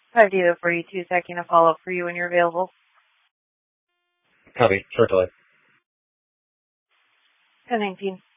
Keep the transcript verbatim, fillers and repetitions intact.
I'll do that for you too, second. A follow up for you when you're available. Copy. Short delay. ten nineteen.